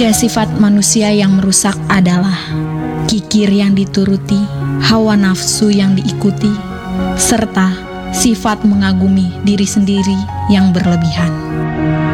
Tiga sifat manusia yang merusak adalah kikir yang dituruti, hawa nafsu yang diikuti, serta sifat mengagumi diri sendiri yang berlebihan.